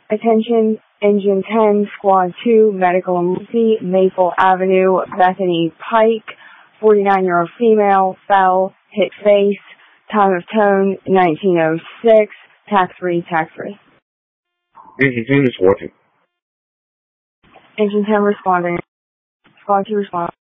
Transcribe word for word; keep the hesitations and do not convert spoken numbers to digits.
Attention, Engine ten, Squad two, Medical Emergency, Maple Avenue, Bethany Pike, forty-nine-year-old female, fell, hit face, time of tone, nineteen oh six, tax-free, tax-free. Engine ten is working. Engine ten responding. Squad two responding.